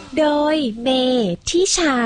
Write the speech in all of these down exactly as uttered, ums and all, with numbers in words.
โดยเมทิชา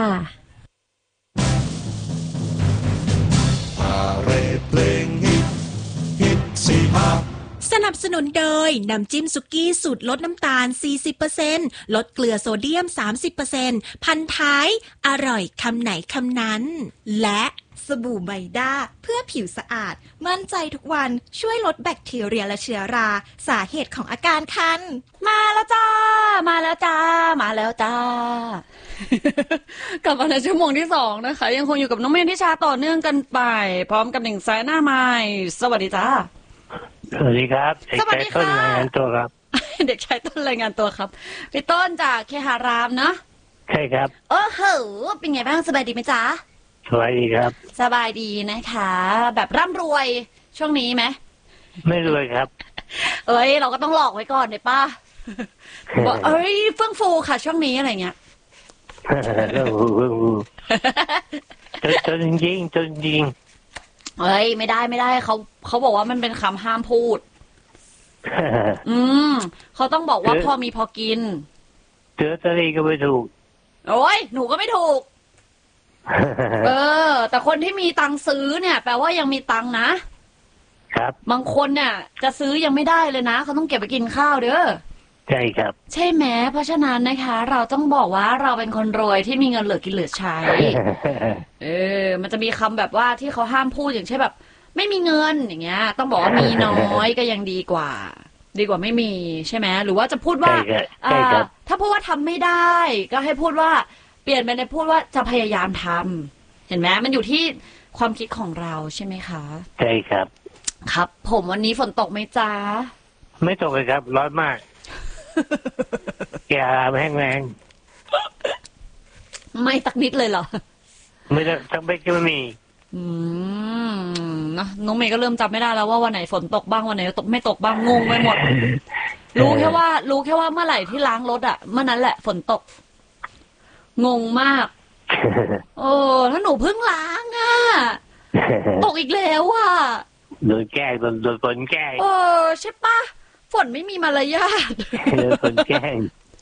พาเรดเพลงฮิตฮิตสี่ห้าสนับสนุนโดยน้ำจิ้มสุกี้สูตรลดน้ำตาล สี่สิบเปอร์เซ็นต์ ลดเกลือโซเดียม สามสิบเปอร์เซ็นต์ พันท้ายอร่อยคำไหนคำนั้นและสบู่ไบด้าเพื่อผิวสะอาดมั่นใจทุกวันช่วยลดแบคทีเรียและเชื้อราสาเหตุของอาการคันมาแล้วจ้ามาแล้วจ้ามาแล้วจ้า กลับมาในชั่วโมงที่สองนะคะยังคงอยู่กับน้องเมย์ทิชาต่อเนื่องกันไปพร้อมกับหนึ่งสายหน้าไม้สวัสดีจ้าสวัสดีครับเด็กชายต้นรายงานตัวครับเด็กชายต้นรายงานตัวครับพี่ต้นจากเคหารามเนาะใช่ครับโอ้โหเป็นไงบ้างสบายดีไหมจ๊ะสบายดีครับสบายดีนะคะแบบร่ำรวยช่วงนี้ไหมไม่รวยครับเอ้ยเราก็ต้องหลอกไว้ก่อนเลยป้าบอกเอ้ยเฟื่องฟูค่ะช่วงนี้อะไรเงี้ยเฟื่องฟูเฟื่องฟูจนจริงจนจริงเอ้ยไม่ได้ไม่ได้เขาเขาบอกว่ามันเป็นคำห้ามพูดอืมเขาต้องบอกว่าพอมีพอกินเจอตะลีก็ไม่ถูกโอ้ยหนูก็ไม่ถูกเออแต่คนที่มีตังซื้อเนี่ยแปลว่ายังมีตังนะครับบางคนเนี่ยจะซื้อยังไม่ได้เลยนะเขาต้องเก็บไปกินข้าวเด้อใช่ครับใช่ไหมเพราะฉะนั้นนะคะเราต้องบอกว่าเราเป็นคนรวยที่มีเงินเหลือกินเหลือใช้เออมันจะมีคำแบบว่าที่เขาห้ามพูดอย่างเช่นแบบไม่มีเงินอย่างเงี้ยต้องบอกว่ามีน้อยก็ยังดีกว่าดีกว่าไม่มีใช่ไหมหรือว่าจะพูดว่าถ้าพูดว่าทำไม่ได้ก็ให้พูดว่าเปลี่ยนไปในพูดว่าจะพยายามทำเห็นไหมมันอยู่ที่ความคิดของเราใช่ไหมคะใช่ครับครับผมวันนี้ฝนตกไหมจ๊ะไม่ตกเลยครับร้อนมากแกแห้งแรงไม่สักนิดเลยเหรอไม่ได้สักเบ็ดก็ไม่มีอืมนะน้องเมย์ก็เริ่มจำไม่ได้แล้วว่าวันไหนฝนตกบ้างวันไหนตกไม่ตกบ้างงงไปหมดรู้แค่ว่ารู้แค่ว่าเมื่อไหร่ที่ล้างรถอ่ะเมื่อนั้นแหละฝนตกงงมากโอ้ถ้าหนูเพิ่งล้างอ่ะตกอีกแล้วอ่ะโดนแกล้งโดนโดนฝนแกล้งเออใช่ปะฝนไม่มีมารยาทโดนฝนแกล้ง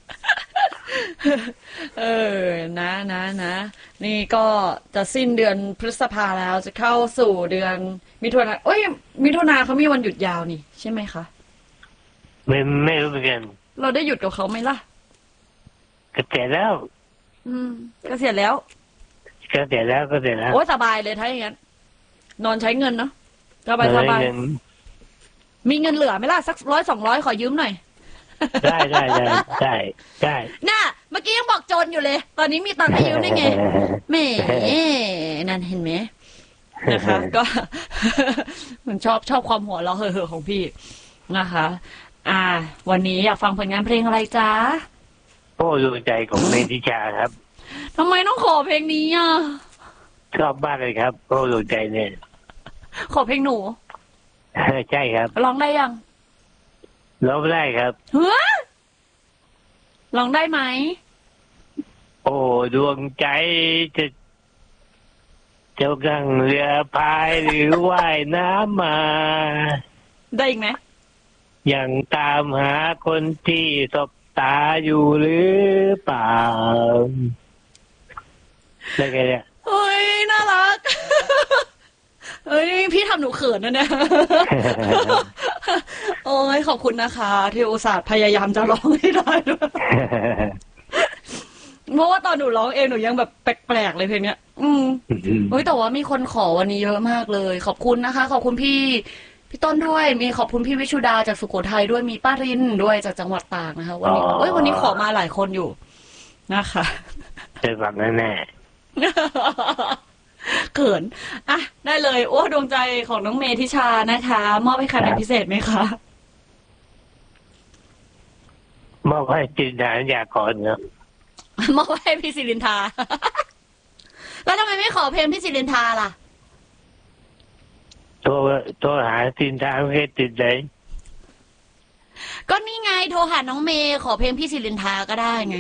เออนะนะนะนี่ก็จะสิ้นเดือนพฤษภาแล้วจะเข้าสู่เดือนมิถุนาเอ้ยมิถุนาเขามีวันหยุดยาวนี่ใช่ไหมคะไม่ไม่รู้เหมือนกันเราได้หยุดกับเขาไหมล่ะเกษียณแล้วอืมเกษียณแล้วเกษียณแล้วเกษียณแล้วโอ้สบายเลยถ้าอย่างนั้นนอนใช้เงินเนาะสบายสบายมีเงินเหลือไหมล่ะสักร้อยสองร้อยขอยืมหน่อยได้ได้ได้ได้ได้น่ะเมื่อกี้ยังบอกจนอยู่เลยตอนนี้มีตังค์ให้ยืมได้ไงแหมนั่นเห็นไหมนะคะก็มันชอบชอบความหัวเราะเห่อๆของพี่นะคะอ่าวันนี้อยากฟังผลงานเพลงอะไรจ๊ะโอ้ดวงใจของเมธิชาครับทำไมต้องขอเพลงนี้อ่ะชอบมากเลยครับโอ้ดวงใจเนี่ยขอเพลงหนูใช่ครับร้องได้ยังร้องได้ครับเฮ้ยร้องได้ไหมโอ้ดวงใจจะเจ้ากังเรือพายหรือว่ายน้ำมาได้อีกไหมยังตามหาคนที่สบตาอยู่หรือเปล่าได้ไงเนี่ยเฮ้ยน่ารักเอ้ยพี่ทำหนูเขินนะเนี่ยโอ้ยขอบคุณนะคะที่อุตส่าห์พยายามจะร้องให้ได้ด้วยเพราะว่าตอนหนูร้องเองหนูยังแบบแปลกๆเลยเพลงเนี้ยอืมเฮ้ยแต่ว่ามีคนขอวันนี้เยอะมากเลยขอบคุณนะคะขอบคุณพี่พี่ต้นด้วยมีขอบคุณพี่วิชุดาจากสุโขทัยด้วยมีป้ารินด้วยจากจังหวัดตากนะคะวันนี้เอ้ยวันนี้ขอมาหลายคนอยู่นะคะจะฟังแน่เขินอ่ะได้เลยโอ้ดวงใจของน้องเมธิชานะคะมอบให้ใครเป็นพิเศษไหมคะมอบให้จินดาอยากก่อนครับมอบให้พี่ศิรินทาแล้วทำไมไม่ขอเพลงพี่ศิรินทาล่ะโทรโทรหาจินดาไม่ติดเลยก็นี่ไงโทรหาน้องเมย์ขอเพลงพี่ศิรินทาก็ได้ไง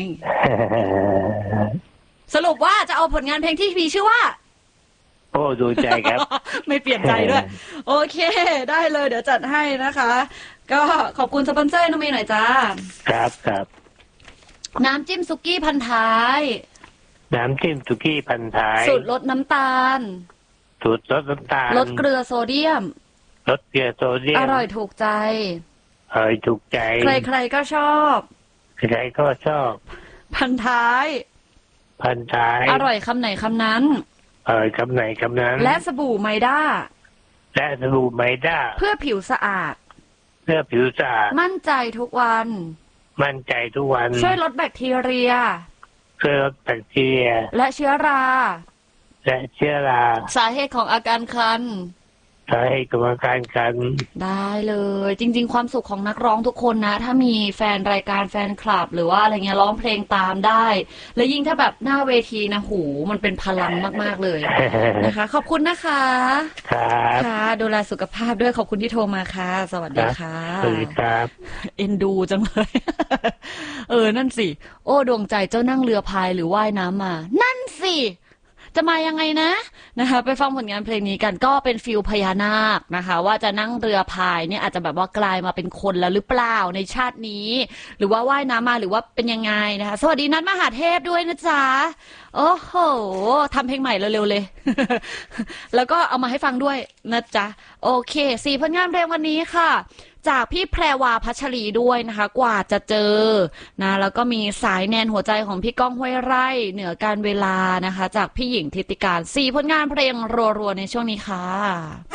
สรุปว่าจะเอาผลงานเพลงที่มีชื่อว่าโอ้ดูใจครับไม่เปลี่ยนใจด้วยโอเคได้เลยเดี๋ยวจัดให้นะคะก็ขอบคุณสปอนเซอร์น้องเมย์หน่อยจ้าครับครับน้ำจิ้มสุกี้พันท้ายน้ำจิ้มสุกี้พันท้ายสูตรลดน้ำตาลสูตรลดน้ำตาลลดเกลือโซเดียมลดเกลือโซเดียมอร่อยถูกใจอร่อยถูกใจใครๆก็ชอบใครก็ชอบพันท้ายพันท้ายอร่อยคำไหนคำนั้นอร่อยคำไหนคำนั้นและสบู่ไมด้าและสบู่ไมด้าเพื่อผิวสะอาดเพื่อผิวสะอาดมั่นใจทุกวันมั่นใจทุกวันช่วยลดแบคทีเรียช่วยลดแบคทีเรียและเชื้อราและเชื้อราสาเหตุของอาการคันสาเหตุของอาการคันได้เลย จริงๆความสุขของนักร้องทุกคนนะ ถ้ามีแฟนรายการแฟนคลับ หรือว่าอะไรเงี้ยร้องเพลงตามได้ และยิ่งถ้าแบบหน้าเวทีนะหูมันเป็นพลังมากๆเลยนะคะ ขอบคุณนะคะครับค่ะดูแลสุขภาพด้วยขอบคุณที่โทรมาค่ะ สวัสดีค่ะสวัสดีครับเอ็นดูจังเลย เออนั่นสิโอ้ดวงใจเจ้านั่งเรือพายหรือว่ายน้ำมา นั่นสิจะมายังไงนะนะคะไปฟังผลงานเพลงนี้กันก็เป็นฟิลพญานาคนะคะว่าจะนั่งเรือพายเนี่ยอาจจะแบบว่ากลายมาเป็นคนแล้วหรือเปล่าในชาตินี้หรือว่าว่ายน้ำมาหรือว่าเป็นยังไงนะคะสวัสดีนัทมหาเทพด้วยนะจ๊ะโอ้โหทำเพลงใหม่เร็วๆเลย แล้วก็เอามาให้ฟังด้วยนะจ๊ะโอเคสี่ผลงานเพลงวันนี้ค่ะจากพี่แพรวาพัชรีด้วยนะคะกว่าจะเจอนะแล้วก็มีสายแนนหัวใจของพี่ก้องห้วยไร่เหนือการเวลานะคะจากพี่หญิงทิติการสี่ผลงานเพลงรัวๆในช่วงนี้ค่ะ